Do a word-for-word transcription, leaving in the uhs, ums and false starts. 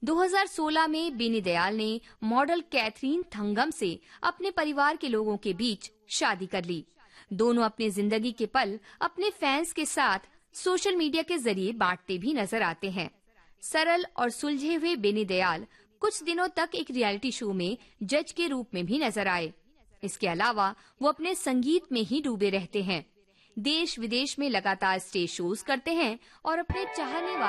दो हज़ार सोलह में बेनी दयाल ने मॉडल कैथरीन थंगम से अपने परिवार के लोगों के बीच शादी कर ली। दोनों अपनी जिंदगी के पल अपने फैंस के साथ सोशल मीडिया के जरिए बांटते भी नजर आते हैं। सरल और सुलझे हुए बेनी दयाल कुछ दिनों तक एक रियलिटी शो में जज के रूप में भी नजर आए। इसके अलावा वो अपने संगीत में ही डूबे रहते हैं। देश विदेश में लगातार स्टेज शोज करते हैं और अपने चाहने वाले